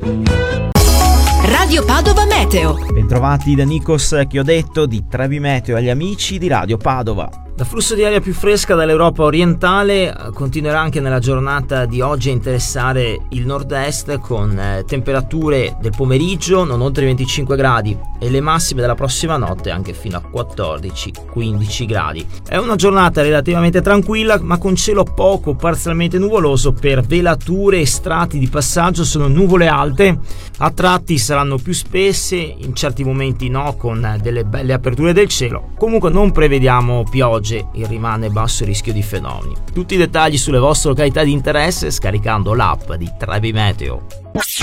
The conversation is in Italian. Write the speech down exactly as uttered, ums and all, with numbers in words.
Radio Padova Meteo. Bentrovati da Nikos Chiodetto di Trebi Meteo agli amici di Radio Padova. La flusso di aria più fresca dall'Europa orientale continuerà anche nella giornata di oggi a interessare il nord-est con eh, temperature del pomeriggio non oltre i venticinque gradi e le massime della prossima notte anche fino a quattordici quindici gradi. È una giornata relativamente tranquilla ma con cielo poco parzialmente nuvoloso per velature e strati di passaggio. Sono nuvole alte, a tratti saranno più spesse, in certi momenti no, con delle belle aperture del cielo. Comunque non prevediamo piogge, il rimane basso il rischio di fenomeni. Tutti i dettagli sulle vostre località di interesse scaricando l'app di Trebi Meteo.